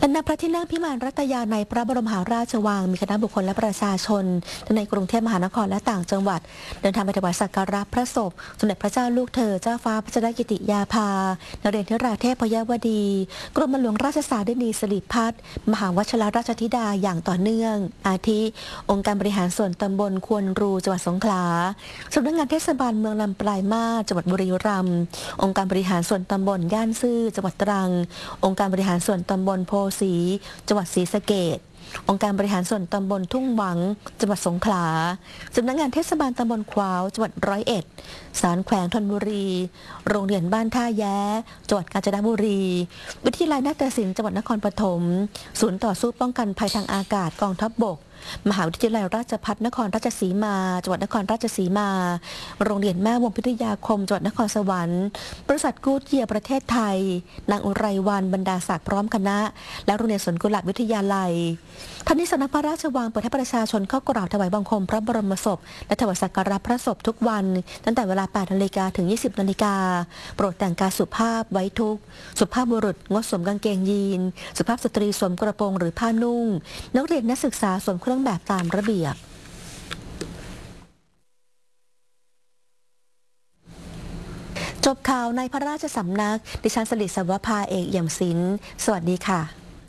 ณพระที่นั่งพิมานรัตยาในพระบรมมหาราชวังมีคณะบุคคลและประชาชนทั้งในกรุงเทพมหานครและต่างจังหวัดเดินทางไปถวายสักการะพระศพสมเด็จพระเจ้าลูกเธอเจ้าฟ้าพัชรกิติยาภานเรศราเทพพยวดีกรมหลวงราชสารินีสิริพัฒน์มหาวชิรราชธิดาอย่างต่อเนื่องอาทิ องค์การบริหารส่วนตำบลควนรูจังหวัดสงขลาสำนักงานเทศบาลเมืองลำปลายมาศจังหวัดบุรีรัมย์องค์การบริหารส่วนตำบลย่านซื่อจังหวัดตรังองค์การบริหารส่วนตำบลโพสีจังหวัดศรีสะเกษองค์การบริหารส่วนตำบลทุ่งหวังจังหวัดสงขลาสำนักงานเทศบาลตำบลขวาวจังหวัด101ศาลแขวงธนบุรีโรงเรียนบ้านท่าแย้จังหวัดกาญจนบุรีวิทยาลัยนาฏศิลป์จังหวัดนครปฐมศูนย์ต่อสู้ป้องกันภัยทางอากาศกองทัพบกมหาวิทยาลัยราชภัฏนครราชสีมาจังหวัดนครราชสีมาโรงเรียนแม่วงพิทยาคมจังหวัดนครสวรรค์บริษัทกู๊ดเยียร์ประเทศไทยนางอุไรวรรณบรรดาศักดิ์พร้อมคณะและโรงเรียนสวนกุหลาบวิทยาลัยท่านนี้สำนักพระราชวังเปิดให้ประชาชนเข้ากราบถวายบังคมพระบรมศพและถวายสักการะพระศพทุกวันตั้งแต่เวลา 8 นาฬิกาถึง 20 นาฬิกาโปรดแต่งกายสุภาพไว้ทุกข์สุภาพบุรุษงดสวมกางเกงยีนสุภาพสตรีสวมกระโปรงหรือผ้านุ่งนักเรียนนักศึกษาสวมเครื่องแบบตามระเบียบจบข่าวในพระราชสำนักดิฉันสลิด สวภาเอกเอี่ยมศิลป์สวัสดีค่ะ